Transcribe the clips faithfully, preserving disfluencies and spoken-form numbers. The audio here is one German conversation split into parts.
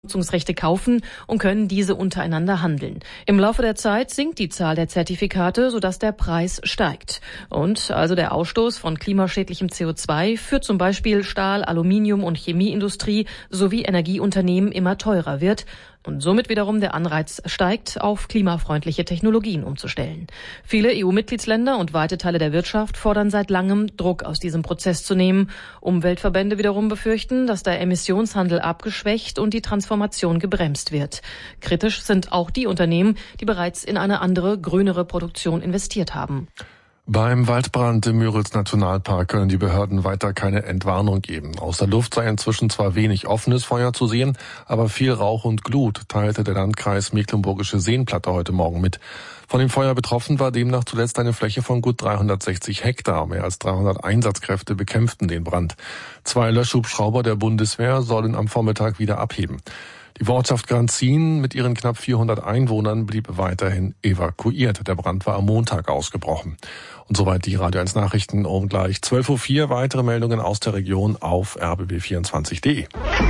Nutzungsrechte kaufen und können diese untereinander handeln. Im Laufe der Zeit sinkt die Zahl der Zertifikate, sodass der Preis steigt. Und also der Ausstoß von klimaschädlichem C O zwei für zum Beispiel Stahl-, Aluminium- und Chemieindustrie sowie Energieunternehmen immer teurer wird und somit wiederum der Anreiz steigt, auf klimafreundliche Technologien umzustellen. Viele E U-Mitgliedsländer und weite Teile der Wirtschaft fordern seit langem, Druck aus diesem Prozess zu nehmen. Umweltverbände wiederum befürchten, dass der Emissionshandel abgeschwächt und die Transformation gebremst wird. Kritisch sind auch die Unternehmen, die bereits in eine andere, grünere Produktion investiert haben. Beim Waldbrand im Mürels-Nationalpark können die Behörden weiter keine Entwarnung geben. Aus der Luft sei inzwischen zwar wenig offenes Feuer zu sehen, aber viel Rauch und Glut, teilte der Landkreis Mecklenburgische Seenplatte heute Morgen mit. Von dem Feuer betroffen war demnach zuletzt eine Fläche von gut dreihundertsechzig Hektar. Mehr als dreihundert Einsatzkräfte bekämpften den Brand. Zwei Löschhubschrauber der Bundeswehr sollen am Vormittag wieder abheben. Die Ortschaft Granzin mit ihren knapp vierhundert Einwohnern blieb weiterhin evakuiert. Der Brand war am Montag ausgebrochen. Und soweit die Radio eins Nachrichten um gleich zwölf Uhr vier. Weitere Meldungen aus der Region auf r b b vierundzwanzig punkt d e.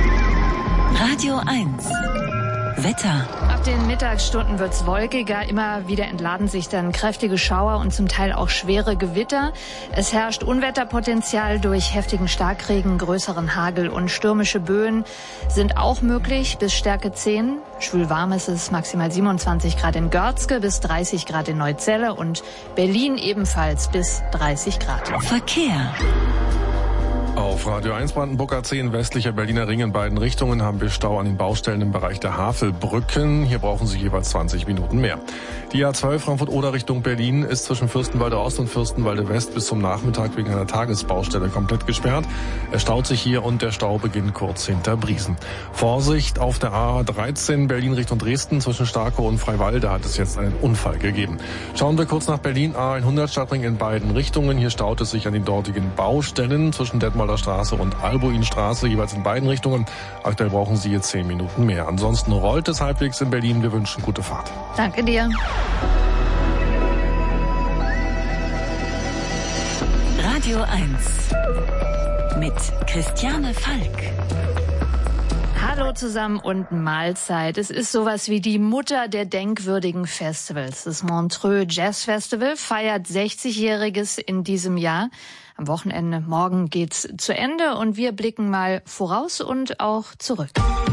Radio eins. Wetter. Ab den Mittagsstunden wird's wolkiger. Immer wieder entladen sich dann kräftige Schauer und zum Teil auch schwere Gewitter. Es herrscht Unwetterpotenzial durch heftigen Starkregen, größeren Hagel und stürmische Böen sind auch möglich bis Stärke zehn. Schwül warm ist es, maximal siebenundzwanzig Grad in Görzge bis dreißig Grad in Neuzelle und Berlin ebenfalls bis dreißig Grad. Verkehr. Auf Radio eins Brandenburger zehn westlicher Berliner Ring in beiden Richtungen haben wir Stau an den Baustellen im Bereich der Havelbrücken. Hier brauchen Sie jeweils zwanzig Minuten mehr. Die A zwölf Frankfurt-Oder Richtung Berlin ist zwischen Fürstenwalde Ost und Fürstenwalde West bis zum Nachmittag wegen einer Tagesbaustelle komplett gesperrt. Es staut sich hier und der Stau beginnt kurz hinter Briesen. Vorsicht auf der A dreizehn Berlin Richtung Dresden zwischen Starkow und Freiwalde hat es jetzt einen Unfall gegeben. Schauen wir kurz nach Berlin. A hundert Stadtring in beiden Richtungen. Hier staut es sich an den dortigen Baustellen zwischen Detmolder Straße und Albuinstraße, jeweils in beiden Richtungen. Aktuell brauchen Sie jetzt zehn Minuten mehr. Ansonsten rollt es halbwegs in Berlin. Wir wünschen gute Fahrt. Danke dir. Radio eins mit Christiane Falk. Hallo zusammen und Mahlzeit. Es ist sowas wie die Mutter der denkwürdigen Festivals. Das Montreux Jazz Festival feiert sechzigjähriges in diesem Jahr. Am Wochenende morgen geht's zu Ende und wir blicken mal voraus und auch zurück.